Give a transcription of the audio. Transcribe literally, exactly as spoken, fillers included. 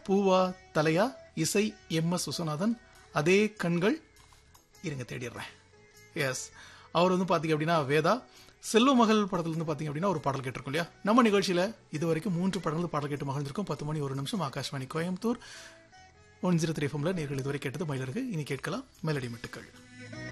பூவா தலையா, இசை M S Viswanathan, அதே கண்கள், இருங்க தேடிடுறேன். எஸ், அவர் வந்து பாத்தீங்க அப்படின்னா வேதா. செல்வ மகள் படத்துல இருந்து பாத்தீங்க அப்படின்னா ஒரு பாடல் கேட்டிருக்கோம் இல்லையா. நம்ம நிகழ்ச்சியில இது வரைக்கும் மூன்று படங்கள் பாடல் கேட்டு மகிழ்ந்திருக்கும். பத்து மணி ஒரு நிமிஷம் Akashvani Coimbatore one zero three எஃப்எம்ல நேர்கள் இதுவரை கேட்டது மயிலருக்கு. இனி கேட்கலாம் மெலடி மெட்டுக்கள்.